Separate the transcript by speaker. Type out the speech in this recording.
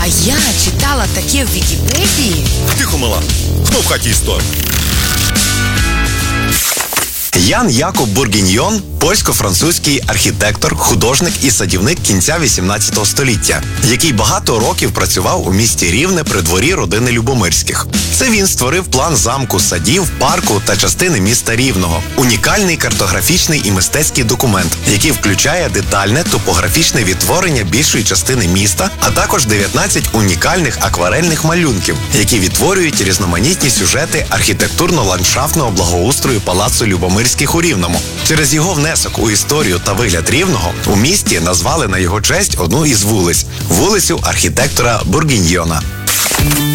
Speaker 1: А я читала таке в Вікіпедії.
Speaker 2: Тихо, мала. Хто в хаті історик?
Speaker 3: Ян Якоб Бургіньйон – польсько-французький архітектор, художник і садівник кінця 18 століття, який багато років працював у місті Рівне при дворі родини Любомирських. Це він створив план замку, садів, парку та частини міста Рівного. Унікальний картографічний і мистецький документ, який включає детальне топографічне відтворення більшої частини міста, а також 19 унікальних акварельних малюнків, які відтворюють різноманітні сюжети архітектурно-ландшафтного благоустрою палацу Любомирських у Рівному. Через його внесок у історію та вигляд Рівного у місті назвали на його честь одну із вулиць – вулицю архітектора Бургіньйона.